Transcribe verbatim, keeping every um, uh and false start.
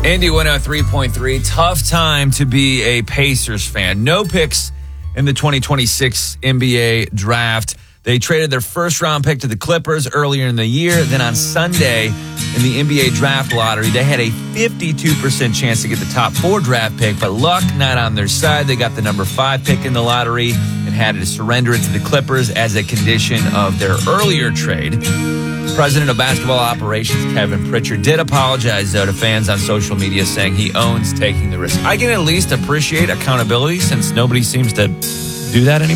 Indy one oh three point three. Tough time to be a Pacers fan. No picks in the twenty twenty-six N B A draft. They traded their first round pick to the Clippers earlier in the year. Then on Sunday in the N B A draft lottery, they had a fifty-two percent chance to get the top four draft pick, but luck not on their side. They got the number five pick in the lottery and had to surrender it to the Clippers as a condition of their earlier trade. President of basketball operations Kevin Pritchard did apologize, though, to fans on social media, saying he owns taking the risk. I can at least appreciate accountability since nobody seems to do that anymore.